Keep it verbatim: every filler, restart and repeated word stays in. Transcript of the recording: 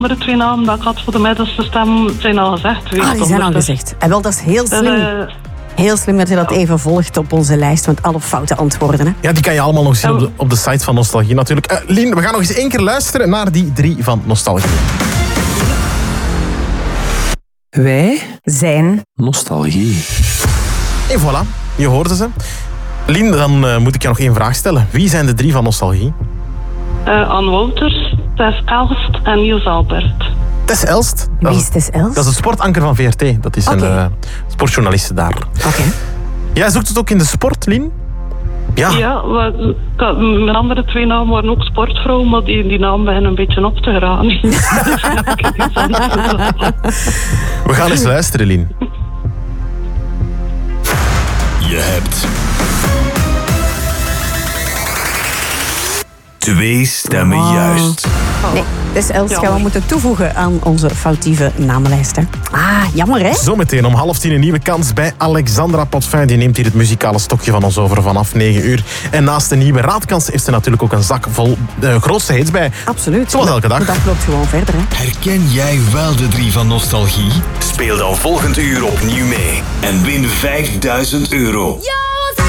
andere twee namen dat ik had voor de middelste stem zijn al gezegd. Ah, die zijn al gezegd. En wel, dat is heel slim. Uh, Heel slim dat je dat even volgt op onze lijst, want alle foute antwoorden. Hè? Ja, die kan je allemaal nog zien op de, op de site van Nostalgie natuurlijk. Uh, Lien, we gaan nog eens één keer luisteren naar die drie van Nostalgie. Wij zijn Nostalgie. En voilà, je hoorde ze. Lien, dan uh, moet ik je nog één vraag stellen. Wie zijn de drie van Nostalgie? Uh, Anne Wouters, Tess Elst en Niels Albert. Tess Elst. Wie is Tess Elst? Dat is het sportanker van V R T. Dat is okay. een uh, sportjournaliste daar. Oké. Okay. Jij zoekt het ook in de sport, Lien? Ja. Ja, mijn andere twee namen waren ook sportvrouwen, maar die, die namen beginnen een beetje op te geraken. We gaan eens luisteren, Lien. Je hebt twee stemmen wow. juist. Nee, Tess Elst gaan we moeten toevoegen aan onze foutieve namenlijst. Hè. Ah, jammer hè? Zometeen om half tien een nieuwe kans bij Alexandra Potvin. Die neemt hier het muzikale stokje van ons over vanaf negen uur. En naast de nieuwe raadkans heeft ze natuurlijk ook een zak vol de grootste hits bij. Absoluut. Zoals elke dag. De dag loopt gewoon verder. Hè. Herken jij wel de drie van Nostalgie? Speel dan volgend uur opnieuw mee. En win vijfduizend euro. Ja!